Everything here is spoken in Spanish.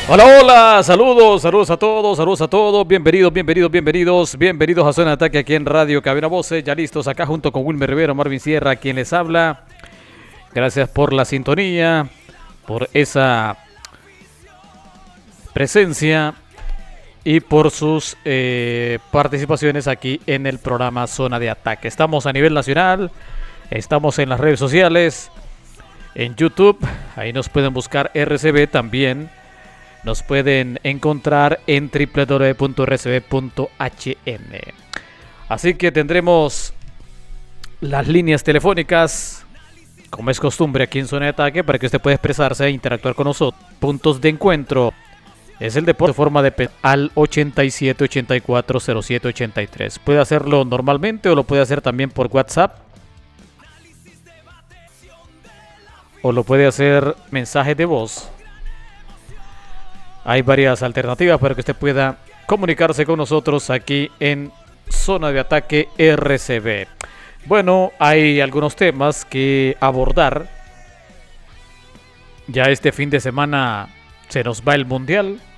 Hola, hola, saludos a todos, bienvenidos a Zona de Ataque aquí en Radio Cabina Voces, ya listos acá junto con Wilmer Rivero, Marvin Sierra, quien les habla. Gracias por la sintonía, por esa presencia y por sus participaciones aquí en el programa Zona de Ataque. Estamos a nivel nacional, estamos en las redes sociales, en YouTube, ahí nos pueden buscar RCB también. Nos pueden encontrar en www.rcb.hn. Así que tendremos las líneas telefónicas, como es costumbre aquí en Zona de Ataque, para que usted pueda expresarse e interactuar con nosotros. Puntos de encuentro es el deporte de forma de al 87 84 07 83. Puede hacerlo normalmente o lo puede hacer también por WhatsApp. O lo puede hacer mensaje de voz. Hay varias alternativas para que usted pueda comunicarse con nosotros aquí en Zona de Ataque RCB. Bueno, hay algunos temas que abordar. Ya este fin de semana se nos va el Mundial.